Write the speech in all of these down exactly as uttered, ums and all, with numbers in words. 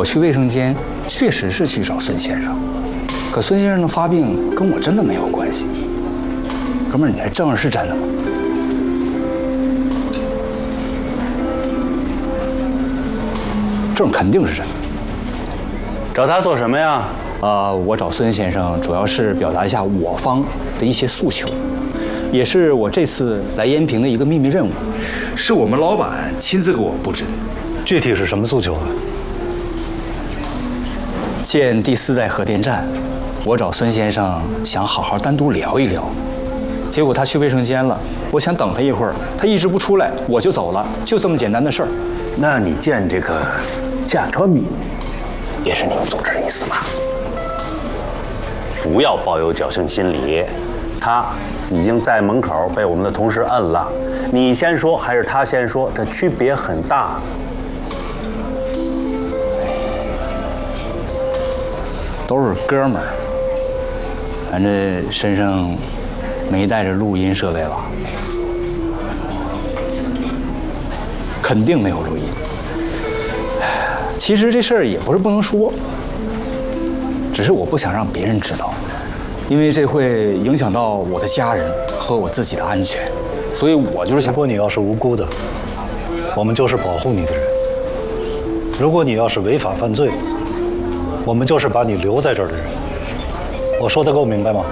我去卫生间确实是去找孙先生，可孙先生的发病跟我真的没有关系。哥们儿，你这证是真的吗？证肯定是真的。 找他做什么呀？ 啊、我找孙先生主要是表达一下我方的一些诉求，也是我这次来延平的一个秘密任务，是我们老板亲自给我布置的。 具体是什么诉求啊？ 建第四代核电站，我找孙先生想好好单独聊一聊，结果他去卫生间了，我想等他一会儿，他一直不出来，我就走了，就这么简单的事儿。 那你见这个夏川敏，也是你们组织的意思吧？不要抱有侥幸心理，他已经在门口被我们的同事摁了。你先说还是他先说，这区别很大。 都是哥们儿，反正身上没带着录音设备吧？肯定没有录音。其实这事儿也不是不能说，只是我不想让别人知道，因为这会影响到我的家人和我自己的安全，所以我就是想。 如果你要是无辜的，我们就是保护你的人；如果你要是违法犯罪，我们就是把你留在这儿的人。我说的够明白吗？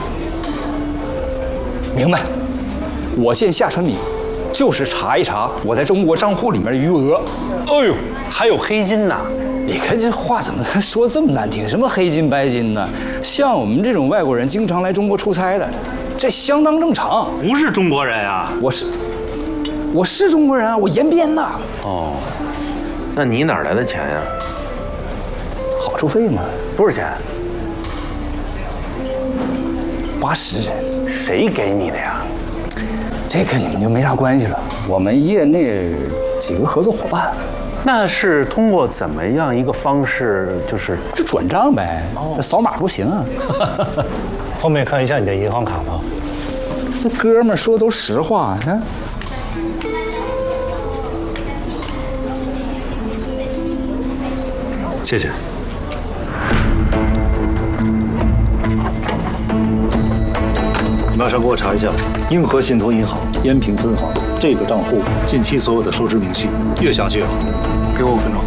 明白。我见夏川敏，就是查一查我在中国账户里面的余额。 哎呦，还有黑金呢！ 你看这话怎么说这么难听？什么黑金白金呢？像我们这种外国人经常来中国出差的，这相当正常。 不是中国人啊！ 我是，我是中国人啊，我延边的。 哦，那你哪儿来的钱呀？ 好处费嘛， 多少钱？ 八十。 谁给你的呀？ 这跟你们就没啥关系了。我们业内几个合作伙伴。 那是通过怎么样一个方式？就是这转账呗，这扫码不行啊。 后面看一下你的银行卡吧。 这哥们儿说的都实话，看。 谢谢。马上给我查一下英和信托银行延平分行这个账户近期所有的收支明细，越详细越好。给我五分钟。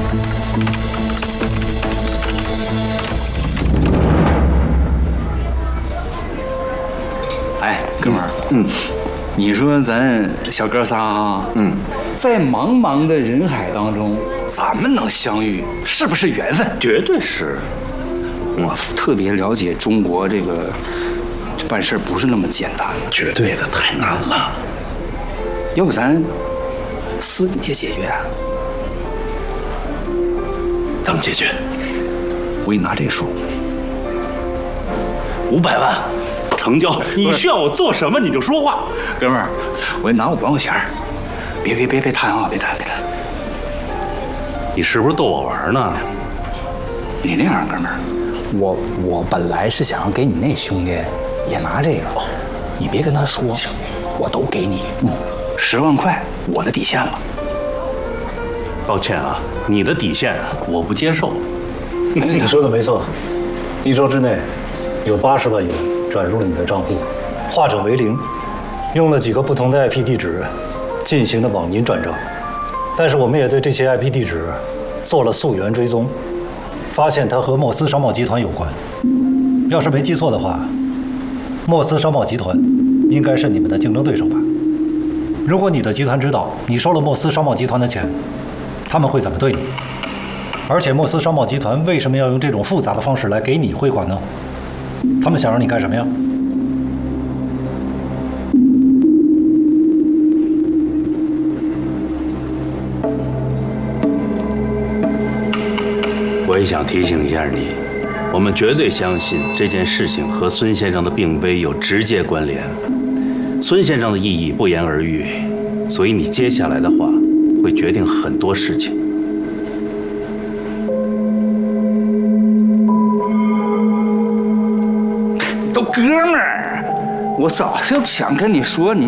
哎，哥们儿，嗯，你说咱小哥仨啊， 嗯， 在茫茫的人海当中，咱们能相遇，是不是缘分？ 绝对是。 我特别了解中国这个这办事不是那么简单， 绝对的，太难了。 要不咱私底下解决啊？ 怎么解决？ 我给你拿这个数， 五百万，成交。你需要我做什么，你就说话。 哥们儿，我给你拿五万块钱，别别别别贪啊，别贪别贪。 你是不是逗我玩呢？ 你那样，哥们儿，我我本来是想要给你那兄弟也拿这个，你别跟他说，我都给你，嗯，十万块，我的底线了。 抱歉啊，你的底线我不接受。 你说的没错，一周之内有八十万元转入了你的账户，化整为零，用了几个不同的 I P 地址进行的网银转账，但是我们也对这些 I P 地址做了溯源追踪，发现它和莫斯商贸集团有关。要是没记错的话，莫斯商贸集团应该是你们的竞争对手吧？如果你的集团知道你收了莫斯商贸集团的钱，他们会怎么对你？而且莫斯商贸集团为什么要用这种复杂的方式来给你汇款呢？他们想让你干什么呀？ 我也想提醒一下你，我们绝对相信这件事情和孙先生的病危有直接关联。孙先生的意义不言而喻，所以你接下来的话会决定很多事情。 都哥们儿，我早就想跟你说，你